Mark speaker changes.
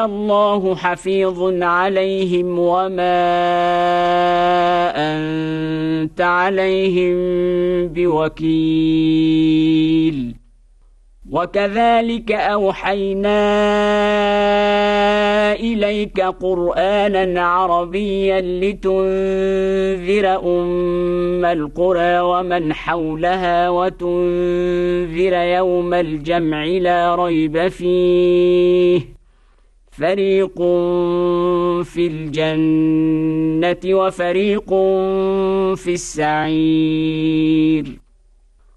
Speaker 1: الله حفيظ عليهم وما أنت عليهم بوكيل. وكذلك أوحينا إليك قرآنا عربيا لتنذر أم القرى ومن حولها وتنذر يوم الجمع لا ريب فيه فريق في الجنة وفريق في السعير.